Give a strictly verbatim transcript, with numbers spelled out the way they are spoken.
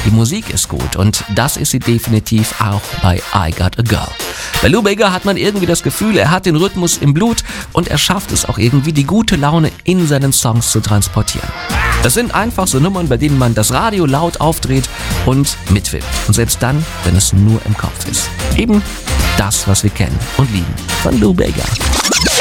die Musik ist gut und das ist sie definitiv auch bei I Got a Girl. Bei Lou Bega hat man irgendwie das Gefühl, er hat den Rhythmus im Blut und er schafft es auch irgendwie, die gute Laune in seinen Songs zu transportieren. Das sind einfach so Nummern, bei denen man das Radio laut aufdreht und mitwippt. Und selbst dann, wenn es nur im Kopf ist. Eben das, was wir kennen und lieben von Lou Bega.